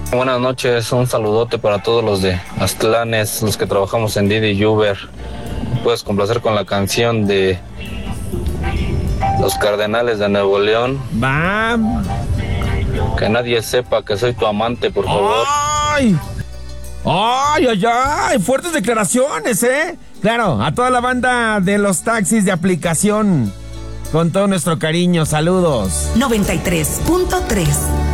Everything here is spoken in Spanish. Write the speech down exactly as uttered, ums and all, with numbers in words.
Buenas noches, un saludote para todos los de Aztlanes, los que trabajamos en Didi y Uber. Puedes complacer con la canción de Los Cardenales de Nuevo León. Va. Que nadie sepa que soy tu amante, por favor. ¡Ay! ¡Ay, ay, ay! Fuertes declaraciones, ¿eh? Claro, a toda la banda de los taxis de aplicación, con todo nuestro cariño, saludos. noventa y tres punto tres